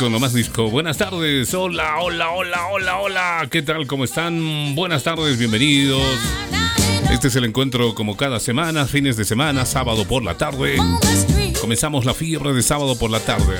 con lo más disco. Buenas tardes, hola, hola, hola, hola, hola. ¿Qué tal? ¿Cómo están? Buenas tardes, bienvenidos. Este es el encuentro como cada semana, fines de semana, sábado por la tarde. Comenzamos la fiebre de sábado por la tarde.